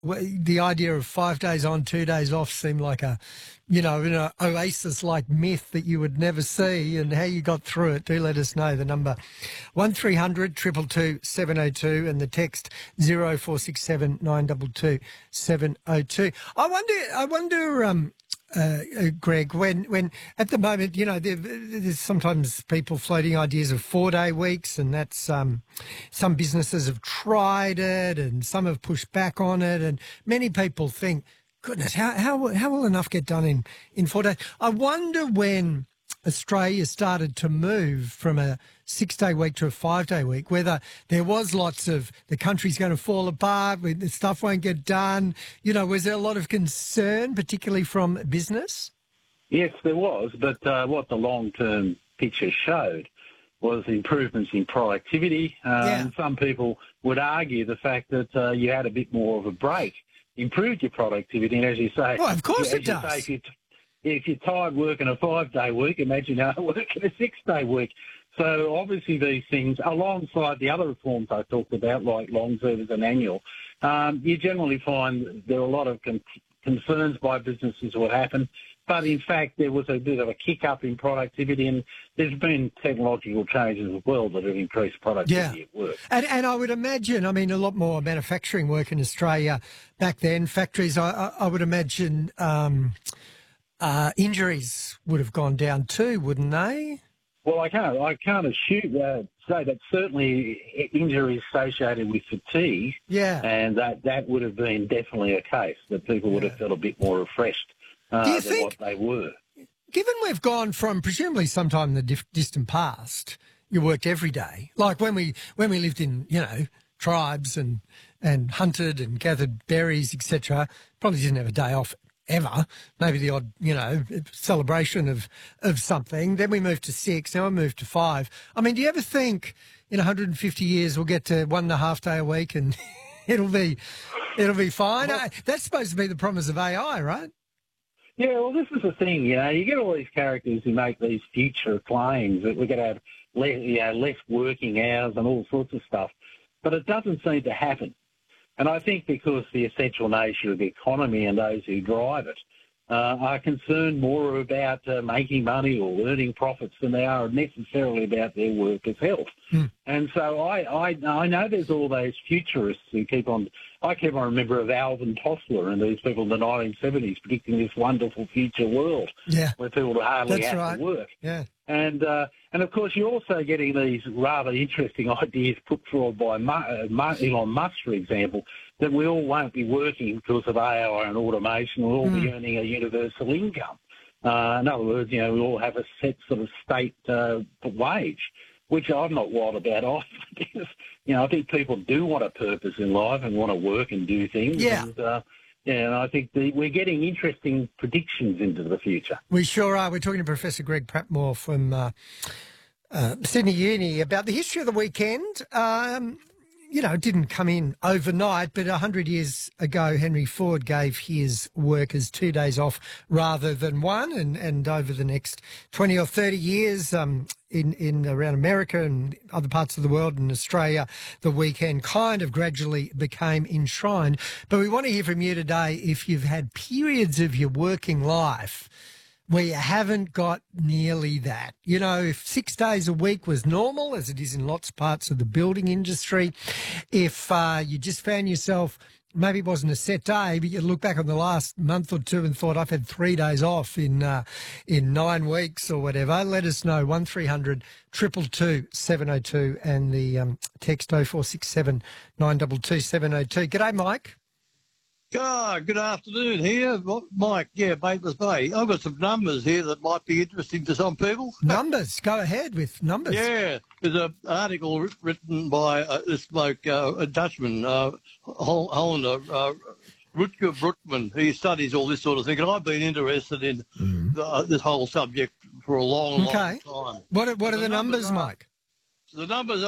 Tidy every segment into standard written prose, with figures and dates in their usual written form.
the idea of 5 days on, 2 days off seemed like an oasis-like myth that you would never see, and how you got through it. Do let us know. The number 1300 222 702 and the text 0467 922 702. I wonder, Greg, when at the moment, there's sometimes people floating ideas of 4-day weeks, and that's some businesses have tried it and some have pushed back on it, and many people think, goodness, how will enough get done in 4 days? I wonder when Australia started to move from a 6-day week to a 5-day week, whether there was lots of the country's going to fall apart, the stuff won't get done. Was there a lot of concern, particularly from business? Yes, there was, but what the long-term picture showed was improvements in productivity. And some people would argue the fact that you had a bit more of a break improved your productivity. And as you say, well, of course it does. If you're tired working a 5-day week, imagine working a 6-day week. So obviously these things, alongside the other reforms I talked about, like long service and annual, you generally find there are a lot of concerns by businesses what happened. But in fact, there was a bit of a kick up in productivity, and there's been technological changes as well that have increased productivity at work. And I would imagine, a lot more manufacturing work in Australia back then. Factories, I would imagine injuries would have gone down too, wouldn't they? Well, I can't assume say that certainly injuries associated with fatigue. Yeah. And that would have been definitely a case that people would have felt a bit more refreshed than what they were. Given we've gone from presumably sometime in the distant past, you worked every day, like when we lived in tribes and hunted and gathered berries, etc. Probably didn't have a day off ever, maybe the odd, celebration of something. Then we moved to 6, now we moved to 5. Do you ever think in 150 years we'll get to 1.5 day a week and it'll be fine? That's supposed to be the promise of AI, right? Yeah, well, this is the thing, you get all these characters who make these future claims that we're going to have less working hours and all sorts of stuff, but it doesn't seem to happen. And I think because the essential nature of the economy and those who drive it are concerned more about making money or earning profits than they are necessarily about their workers' health. And so I know there's all those futurists who I keep on remember of Alvin Toffler and these people in the 1970s predicting this wonderful future world where people would hardly have to work. Yeah. And of course, you're also getting these rather interesting ideas put forward by Elon Musk, for example, that we all won't be working because of AI and automation. We'll all be earning a universal income. In other words, we all have a set sort of state wage, which I'm not wild about either, because, I think people do want a purpose in life and want to work and do things. Yeah. And I think we're getting interesting predictions into the future. We sure are. We're talking to Professor Greg Prattmore from Sydney Uni about the history of the weekend. It didn't come in overnight, but 100 years ago, Henry Ford gave his workers 2 days off rather than one, and over the next 20 or 30 years, in around America and other parts of the world and Australia, the weekend kind of gradually became enshrined. But we want to hear from you today if you've had periods of your working life where you haven't got nearly that. If 6 days a week was normal, as it is in lots of parts of the building industry, if you just found yourself, maybe it wasn't a set day, but you look back on the last month or two and thought, I've had 3 days off in 9 weeks or whatever, let us know. 1300 222 702 and the text 0467 922 702. G'day, Mike. Good afternoon here. Mike, Batemans Bay. I've got some numbers here that might be interesting to some people. Numbers? Go ahead with numbers. Yeah, there's an article written by this bloke, a Dutchman, Hollander, Rutger Brugman. He studies all this sort of thing, and I've been interested in this whole subject for a long time. What are the numbers, Mike? The numbers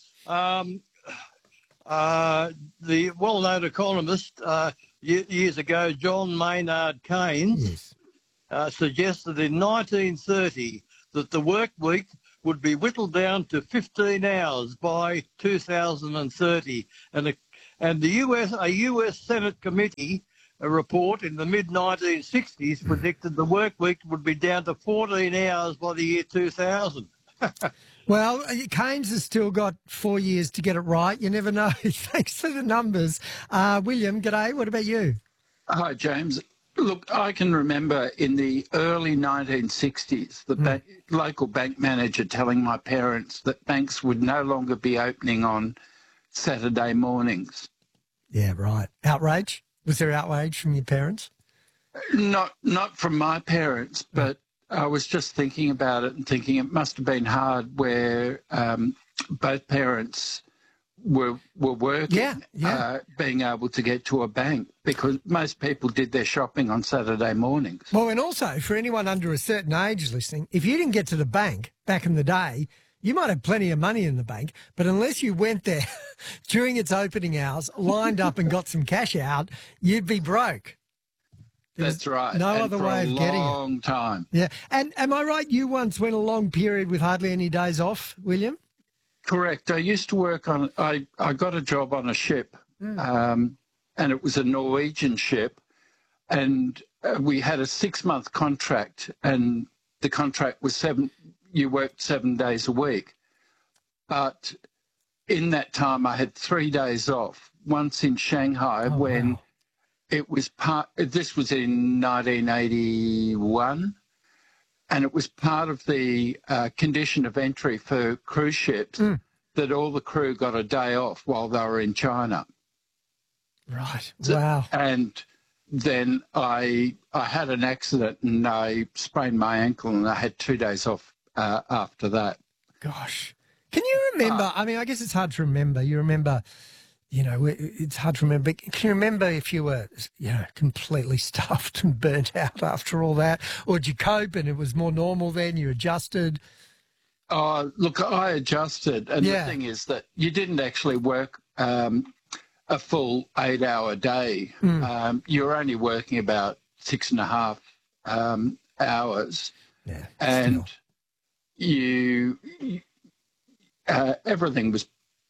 are the well-known economist years ago, John Maynard Keynes, suggested in 1930 that the work week would be whittled down to 15 hours by 2030, and And a US Senate committee report in the mid-1960s predicted the work week would be down to 14 hours by the year 2000. Well, Keynes has still got 4 years to get it right. You never know. Thanks for the numbers. William, g'day. What about you? Hi, James. Look, I can remember in the early 1960s, the local bank manager telling my parents that banks would no longer be opening on Saturday mornings. Yeah, right. Outrage? Was there outrage from your parents? Not from my parents, but I was just thinking about it and thinking it must have been hard where both parents were working, being able to get to a bank, because most people did their shopping on Saturday mornings. Well, and also for anyone under a certain age listening, if you didn't get to the bank back in the day, you might have plenty of money in the bank, but unless you went there during its opening hours, lined up and got some cash out, you'd be broke. That's right. No and other for way of getting it. A long time. Yeah. And am I right, you once went a long period with hardly any days off, William? Correct. I used to work on, I got a job on a ship, and it was a Norwegian ship, and we had a 6-month contract, and the contract was you worked 7 days a week. But in that time, I had 3 days off, once in Shanghai when it was this was in 1981, and it was part of the condition of entry for cruise ships that all the crew got a day off while they were in China. Right. Wow. And then I had an accident and I sprained my ankle and I had 2 days off after that. Gosh. Can you remember? I mean, I guess it's hard to remember. You remember, it's hard to remember. Can you remember if you were, completely stuffed and burnt out after all that? Or did you cope and it was more normal then? You adjusted? Look, I adjusted. And the thing is that you didn't actually work a full 8-hour day. You're only working about 6.5 hours. Yeah. And everything was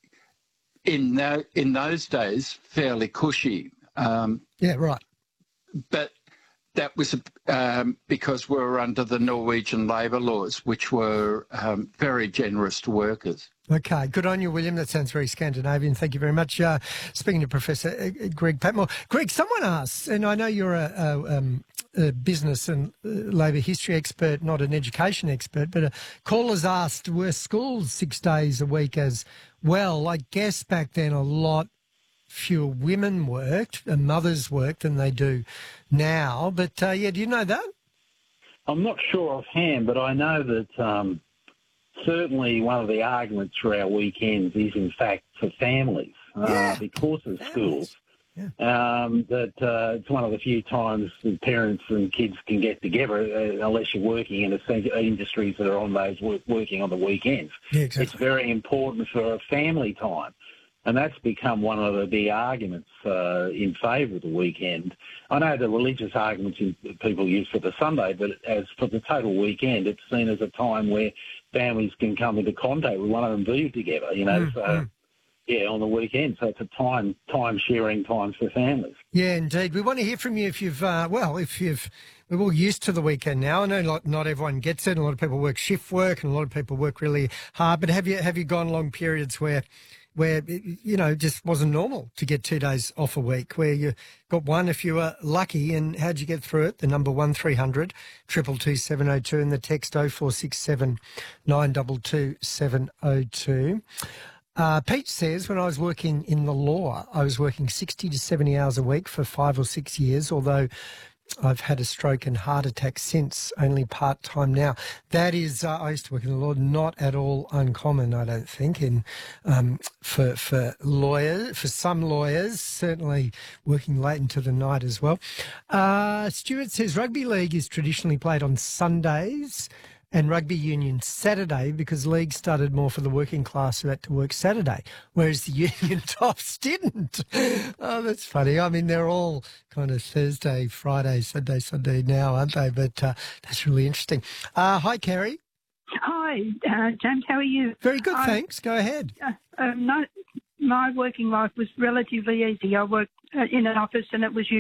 in those days fairly cushy. Yeah, right. But that was because we were under the Norwegian labour laws, which were very generous to workers. Okay, good on you, William. That sounds very Scandinavian. Thank you very much. Speaking to Professor Greg Patmore. Greg, someone asked, and I know you're a business and labour history expert, not an education expert, but a caller's asked, were schools 6 days a week as well? I guess back then a lot fewer women worked and mothers worked than they do now. But, do you know that? I'm not sure offhand, but I know that certainly one of the arguments for our weekends is, in fact, for families because of schools. Yeah. That it's one of the few times that parents and kids can get together, unless you're working in industries that are on those working on the weekends. Yeah, exactly. It's very important for a family time. And that's become one of the big arguments in favour of the weekend. I know the religious arguments people use for the Sunday, but as for the total weekend, it's seen as a time where families can come into contact with one of them, be together, on the weekend. So it's a time-sharing time for families. Yeah, indeed. We want to hear from you if you've, we're all used to the weekend now. I know not everyone gets it. A lot of people work shift work and a lot of people work really hard. But have you gone long periods where it just wasn't normal to get 2 days off a week, where you got one if you were lucky? And how'd you get through it? The number 1300 222 702 and the text 0467 922 702. Pete says, when I was working in the law, I was working 60 to 70 hours a week for 5 or 6 years, although I've had a stroke and heart attack since, only part-time now. That is, I used to work in the law, not at all uncommon, I don't think, for lawyers, for some lawyers, certainly working late into the night as well. Stuart says, rugby league is traditionally played on Sundays and rugby union Saturday because league started more for the working class who had to work Saturday, whereas the union tops didn't. Oh, that's funny. I mean, they're all kind of Thursday, Friday, Sunday now, aren't they? But that's really interesting. Hi, Kerry. Hi, James. How are you? Very good, thanks. Go ahead. my working life was relatively easy. I worked in an office and it was